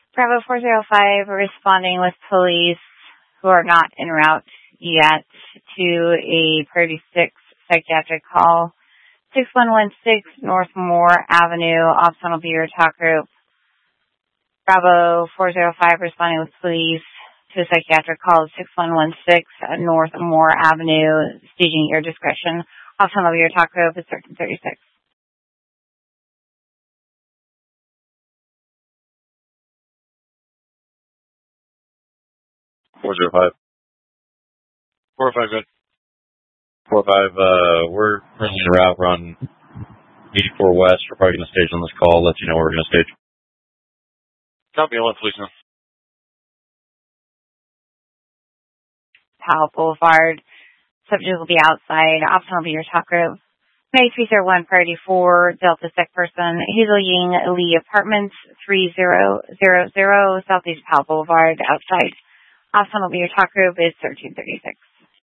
Bravo 405 responding with police who are not en route yet to a Priority 6 psychiatric call. 6116 North Moore Avenue, Optional Bureau Talk Group. Bravo 405 responding with police to a psychiatric call. 6116 North Moore Avenue, staging your discretion. Optional Bureau Talk Group is 1336. 405. 405, good. 405, we're currently en route. We're on 84 West. We're probably going to stage on this call. Let you know where we're going to stage. Copy, I'll let police know. Powell Boulevard. Subject will be outside. Optional Bureau Talk Group. 9301 Priority 4, Delta Sick Person. Hazel Ying Lee Apartments, 3000 Southeast Powell Boulevard, outside. Optional Bureau Talk Group is 1336.